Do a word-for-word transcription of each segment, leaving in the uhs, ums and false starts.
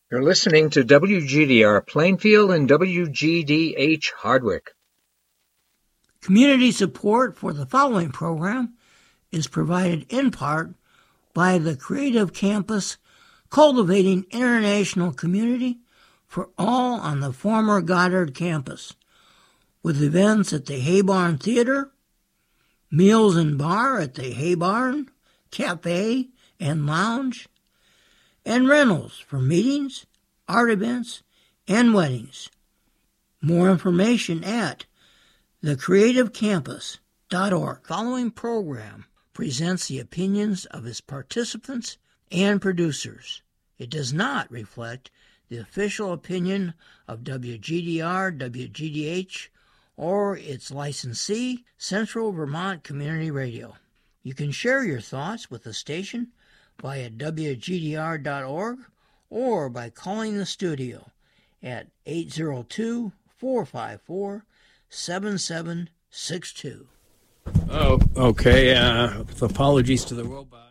You're listening to W G D R Plainfield and W G D H Hardwick. Community support for the following program is provided in part by the Creative Campus, cultivating international community for all on the former Goddard campus, with events at the Hay Barn Theater, meals and bar at the Hay Barn, Cafe and Lounge, and rentals for meetings, art events, and weddings. More information at the creative campus dot org. Following program presents the opinions of its participants and producers. It does not reflect the official opinion of W G D R, W G D H, or its licensee, Central Vermont Community Radio. You can share your thoughts with the station via W G D R dot org or by calling the studio at eight zero two, four five four, seven seven six two. Oh, okay. Uh, apologies to the robot.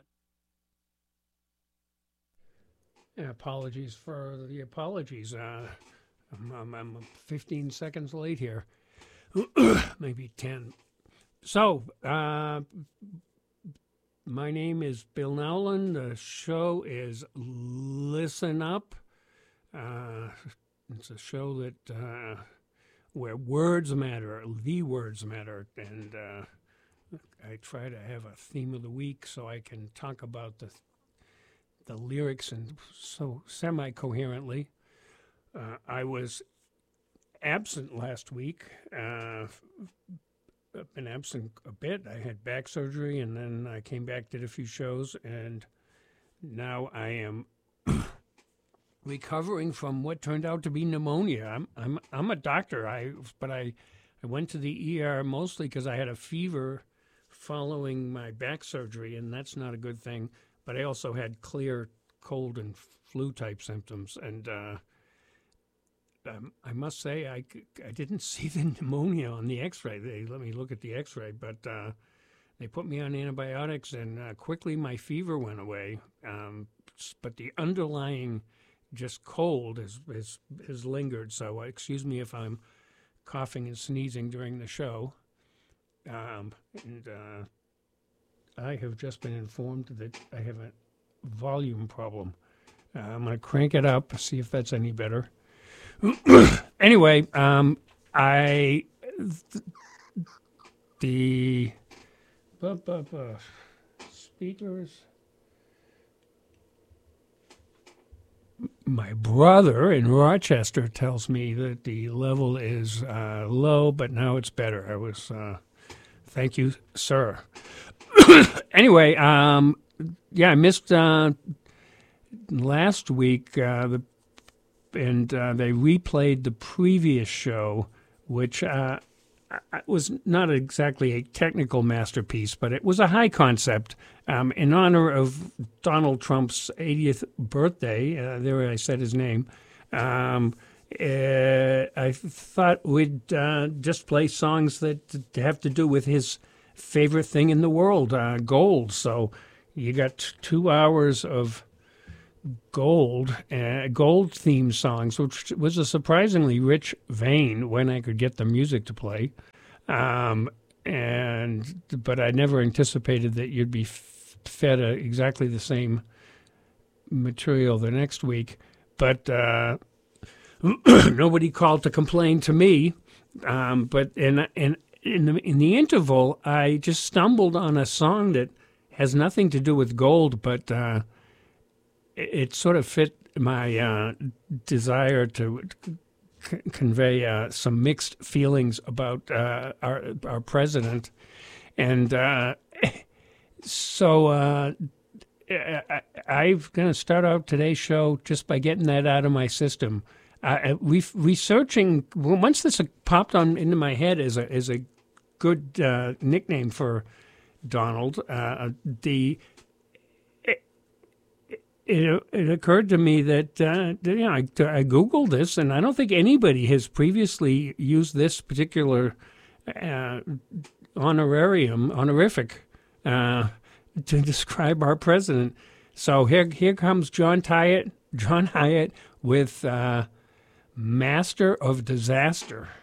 Yeah, apologies for the apologies. Uh, I'm, I'm, I'm fifteen seconds late here. Maybe ten. So, uh, my name is Bill Nowlin. The show is Listen Up. Uh, it's a show that uh, where words matter, the words matter, and uh, I try to have a theme of the week so I can talk about the the lyrics and so semi-coherently. Uh, I was absent last week. Uh, I've been absent a bit. I had back surgery, and then I came back, did a few shows, and now I am recovering from what turned out to be pneumonia. I'm I'm I'm a doctor, I but I I went to the E R mostly because I had a fever following my back surgery, and that's not a good thing. But I also had clear cold and flu type symptoms, and uh, Um, I must say, I, I didn't see the pneumonia on the x-ray. They let me look at the x-ray, but uh, they put me on antibiotics, and uh, quickly my fever went away. Um, but the underlying just cold has, has, has lingered, so excuse me if I'm coughing and sneezing during the show. Um, and uh, I have just been informed that I have a volume problem. Uh, I'm going to crank it up, see if that's any better. Anyway, um, I th- the buh, buh, buh, speakers. My brother in Rochester tells me that the level is uh, low, but now it's better. I was, uh, thank you, sir. Anyway, um, yeah, I missed uh, last week. Uh, the And uh, they replayed the previous show, which uh, was not exactly a technical masterpiece, but it was a high concept. Um, in honor of Donald Trump's eightieth birthday, uh, there I said his name, um, uh, I thought we'd uh, just play songs that have to do with his favorite thing in the world, uh, gold. So you got two hours of gold, uh, gold themed songs, which was a surprisingly rich vein when I could get the music to play. Um, and but I never anticipated that you'd be f- fed a, exactly the same material the next week. But uh, nobody called to complain to me. Um, but in in in the, in the interval, I just stumbled on a song that has nothing to do with gold, but uh, it sort of fit my uh, desire to c- convey uh, some mixed feelings about uh, our our president, and uh, so uh, I, I'm going to start out today's show just by getting that out of my system. Uh, we researching once this popped on into my head as a as a good uh, nickname for Donald. Uh, the It, it occurred to me that uh, you know, I, I Googled this, and I don't think anybody has previously used this particular uh, honorarium, honorific, uh, to describe our president. So here, here comes John Hyatt, John Hyatt with uh, Master of Disaster.